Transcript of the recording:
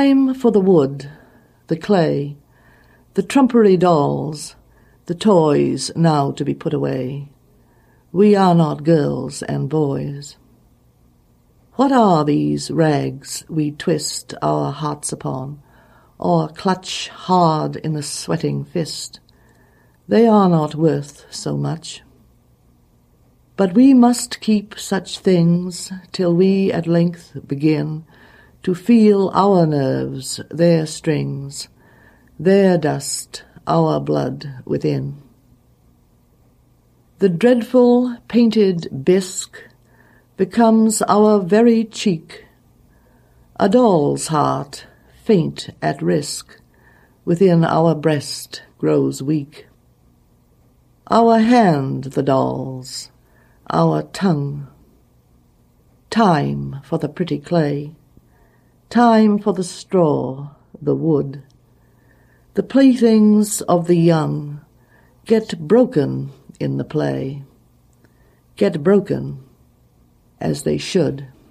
Time for the wood, the clay, the trumpery dolls, the toys now to be put away. We are not girls and boys. What are these rags we twist our hearts upon, or clutch hard in the sweating fist? They are not worth so much. But we must keep such things till we at length begin to feel our nerves, their strings, their dust, our blood within. The dreadful painted bisque becomes our very cheek, a doll's heart, faint at risk, within our breast grows weak. Our hand the doll's, our tongue. Time for the pretty clay, time for the straw, the wood. The playthings of the young get broken in the play, get broken as they should.